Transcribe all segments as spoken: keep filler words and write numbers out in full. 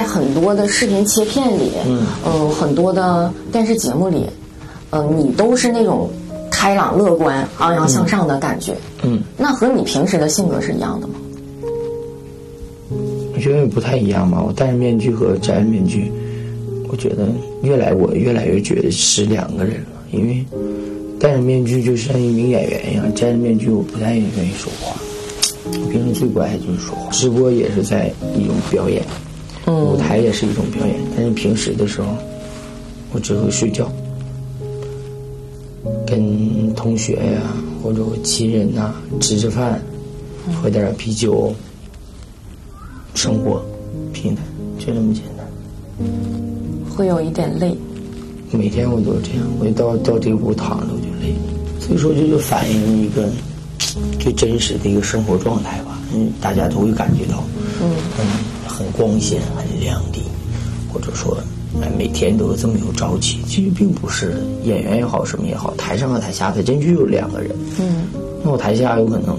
很多的视频切片里，嗯、呃，很多的电视节目里，呃，你都是那种开朗、乐观、昂扬向上的感觉。嗯，那和你平时的性格是一样的吗？ 我觉得不太一样吧。我戴着面具和摘了面具，我觉得越来我越来越觉得是两个人了。因为戴着面具就像一名演员一样，摘着面具我不太愿意说话。我平时最不爱就是说话，直播也是在一种表演，嗯，舞台也是一种表演。但是平时的时候，我只会睡觉，跟同学呀、啊、或者我亲人呐、啊、吃吃饭，喝点啤酒。生活平淡，就这么简单。 会有一点累。 每天我都是这样，我一到到这个屋躺着我就累。所以说这就反映一个最真实的一个生活状态吧。嗯，大家都会感觉到，嗯嗯，很光鲜，很亮丽，或者说，哎，每天都是这么有朝气。其实并不是演员也好，什么也好，台上和台下，它真就有两个人。嗯，那我台下有可能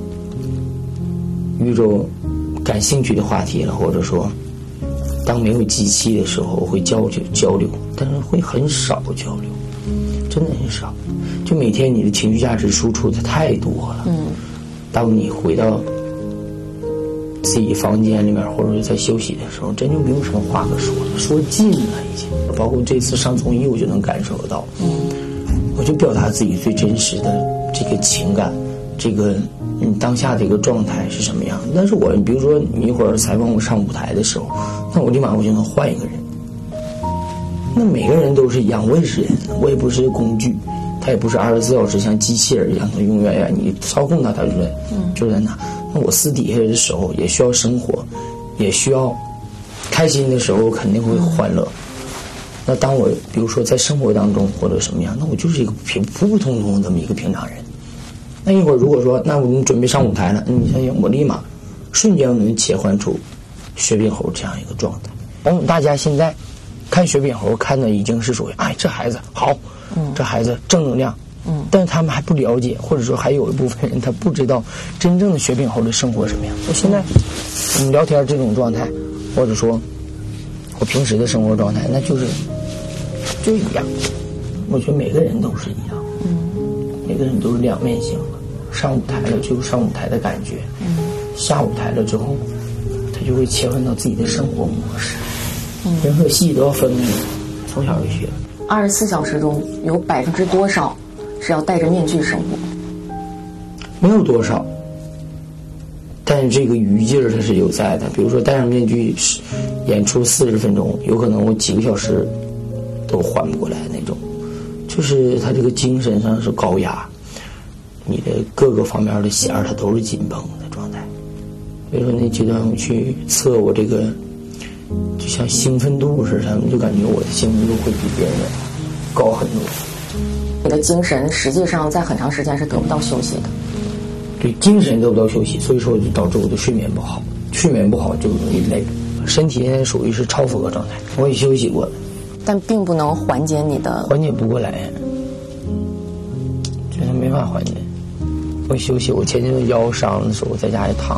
遇着感兴趣的话题了，或者说当没有机器的时候会交流交流，但是会很少交流，真的很少。就每天你的情绪价值输出的太多了，嗯，当你回到自己房间里面或者在休息的时候，真就没有什么话可说了，说尽了已经。包括这次上综艺我就能感受到，嗯，我就表达自己最真实的这个情感，这个你当下的一个状态是什么样。但是我比如说你一会儿采访我上舞台的时候，那我立马我就能换一个人。那每个人都是一样，我也是人，我也不是工具，他也不是二十四小时像机器人一样的永远呀，你操控他他就在就在那。那我私底下的时候也需要生活，也需要开心的时候肯定会欢乐。那当我比如说在生活当中或者什么样，那我就是一个平普普通通的这么一个平常人。那一会儿如果说那我们准备上舞台了，你想想我立马瞬间我能切换出薛炳侯这样一个状态。嗯，大家现在看薛炳侯看的已经是属于哎这孩子好，嗯，这孩子正能量，嗯，但是他们还不了解，或者说还有一部分人他不知道真正的薛炳侯的生活什么样。我现在我们聊天这种状态，或者说我平时的生活状态，那就是就一样。我觉得每个人都是一样，嗯，每个人都是两面性的。上舞台了就有上舞台的感觉，嗯，下舞台了之后，他就会切换到自己的生活模式。嗯，人和戏都要分明，从小就学。 二十四小时中有百分之多少是要戴着面具生活？ 没有多少，但是这个余劲儿它是有在的。比如说戴上面具演出四十分钟，有可能我几个小时都缓不过来那种，就是他这个精神上是高压，你的各个方面的弦儿它都是紧绷的状态。比如说那阶段我去测我这个就像兴奋度似的，就感觉我的兴奋度会比别人高很多。 你的精神实际上在很长时间是得不到休息的。 对，精神得不到休息，所以说就导致我的睡眠不好，睡眠不好就容易累，身体现在属于是超负荷状态。我也休息过了， 但并不能缓解你的， 缓解不过来，觉得没法缓解。我休息，我前几天腰伤的时候，我在家里躺